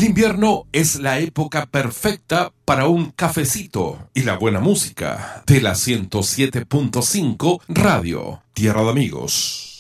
invierno es la época perfecta para un cafecito y la buena música de la 107.5 Radio Tierra de Amigos.